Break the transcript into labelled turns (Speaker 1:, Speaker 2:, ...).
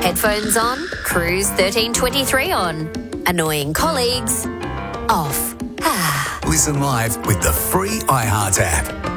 Speaker 1: Headphones on, Cruise 1323 on. Annoying colleagues, off.
Speaker 2: Listen live with the free iHeart app.